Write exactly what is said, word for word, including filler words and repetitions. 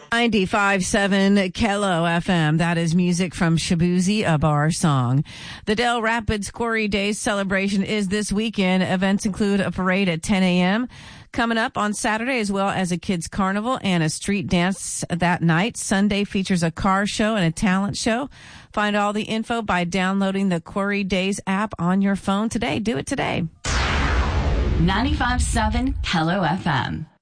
ninety-five point seven Kello F M. That is music from Shabuzi, a bar song. The Dell Rapids Quarry Days celebration is this weekend. Events include a parade at ten a.m. coming up on Saturday, as well as a kids carnival and a street dance that night. Sunday features a car show and a talent show. Find all the info by downloading the Quarry Days app on your phone today. Do it today. ninety-five point seven Kello F M.